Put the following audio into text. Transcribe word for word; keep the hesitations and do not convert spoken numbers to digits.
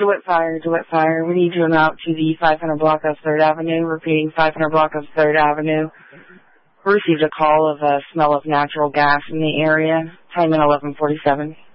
DeWitt Fire, DeWitt Fire. We need you out to the five hundred block of third Avenue. Repeating, five hundred block of third Avenue. We received a call of a smell of natural gas in the area. Time in eleven forty-seven.